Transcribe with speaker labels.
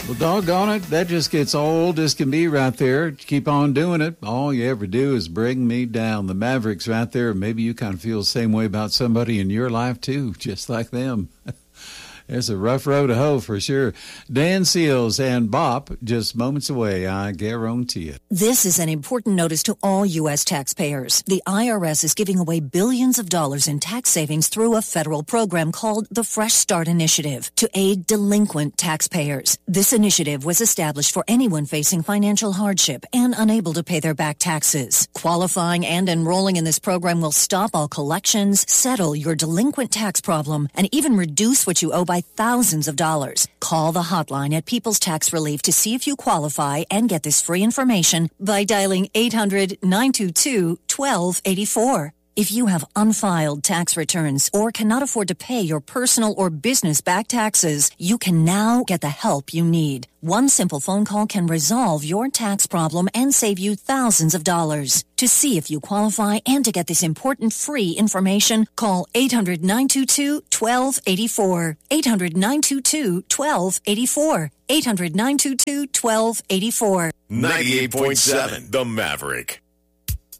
Speaker 1: Well, doggone it, that just gets old as can be right there. Keep on doing it. All you ever do is bring me down. The Mavericks right there. Maybe you kind of feel the same way about somebody in your life, too, just like them. It's a rough road to hoe for sure. Dan Seals and Bop, just moments away, I guarantee it.
Speaker 2: This is an important notice to all U.S. taxpayers. The IRS is giving away billions of dollars in tax savings through a federal program called the Fresh Start Initiative to aid delinquent taxpayers. This initiative was established for anyone facing financial hardship and unable to pay their back taxes. Qualifying and enrolling in this program will stop all collections, settle your delinquent tax problem, and even reduce what you owe by thousands of dollars. Call the hotline at People's Tax Relief to see if you qualify and get this free information by dialing 800-922-1284. If you have unfiled tax returns or cannot afford to pay your personal or business back taxes, you can now get the help you need. One simple phone call can resolve your tax problem and save you thousands of dollars. To see if you qualify and to get this important free information, call 800-922-1284. 800-922-1284. 800-922-1284.
Speaker 3: 98.7 The Maverick.